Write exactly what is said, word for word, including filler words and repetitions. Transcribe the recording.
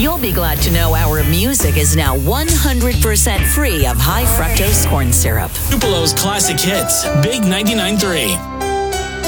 You'll be glad to know our music is now one hundred percent free of high fructose corn syrup. Tupelo's classic hits, Big ninety-nine point three.